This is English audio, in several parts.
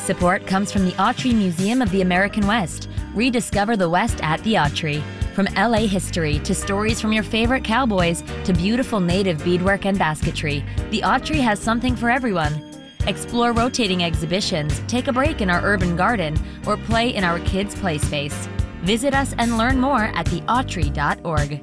Support comes from the Autry Museum of the American West. Rediscover the West at the Autry. From LA history to stories from your favorite cowboys to beautiful native beadwork and basketry, the Autry has something for everyone. Explore rotating exhibitions, take a break in our urban garden, or play in our kids' play space. Visit us and learn more at theautry.org.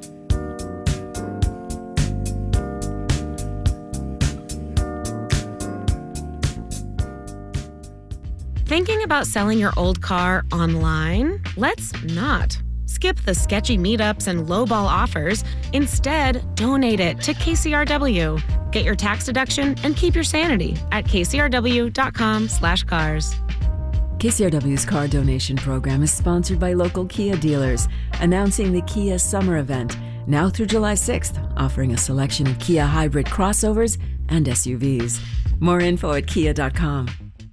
Thinking about selling your old car online? Let's not. Skip the sketchy meetups and lowball offers. Instead, donate it to KCRW. Get your tax deduction and keep your sanity at kcrw.com/cars. KCRW's car donation program is sponsored by local Kia dealers, announcing the Kia Summer Event, now through July 6th, offering a selection of Kia hybrid crossovers and SUVs. More info at kia.com.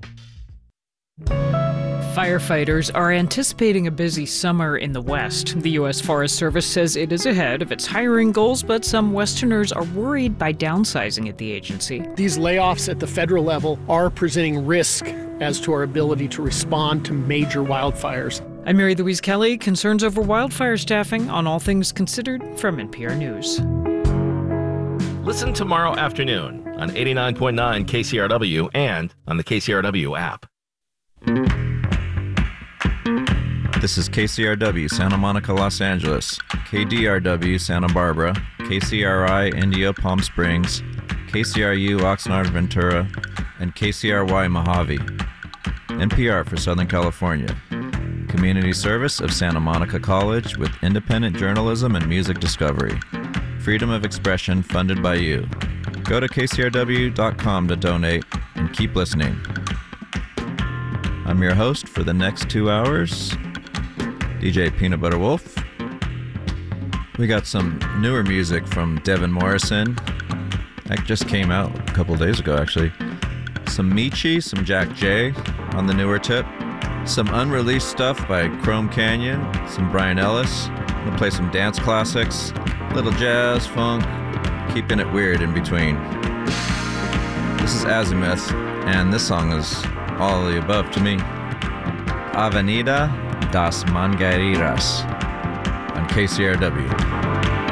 Firefighters are anticipating a busy summer in the West. The U.S. Forest Service says it is ahead of its hiring goals, but some Westerners are worried by downsizing at the agency. These layoffs at the federal level are presenting risk as to our ability to respond to major wildfires. I'm Mary Louise Kelly. Concerns over wildfire staffing on All Things Considered from NPR News. Listen tomorrow afternoon on 89.9 KCRW and on the KCRW app. This is KCRW, Santa Monica, Los Angeles, KDRW, Santa Barbara, KCRI, India, Palm Springs, KCRU, Oxnard, Ventura, and KCRY, Mojave. NPR for Southern California. Community service of Santa Monica College with independent journalism and music discovery. Freedom of expression funded by you. Go to kcrw.com to donate and keep listening. I'm your host for the next 2 hours, DJ Peanut Butter Wolf. We got some newer music from Devin Morrison. That just came out a couple days ago, actually. Some Michi, some Jack J on the newer tip. Some unreleased stuff by Chrome Canyon, some Brian Ellis. I'm gonna play some dance classics, little jazz, funk, keeping it weird in between. This is Azimuth, and this song is all of the above to me. Avenida das Mangueiras on KCRW.